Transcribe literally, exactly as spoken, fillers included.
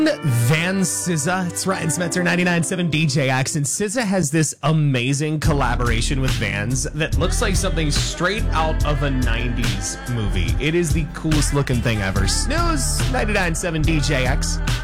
Van S Z A. It's Ryan Smetzer, ninety-nine point seven D J X, and S Z A has this amazing collaboration with Vans that looks like something straight out of a nineties movie. It is the coolest looking thing ever. Snooze, ninety-nine point seven D J X.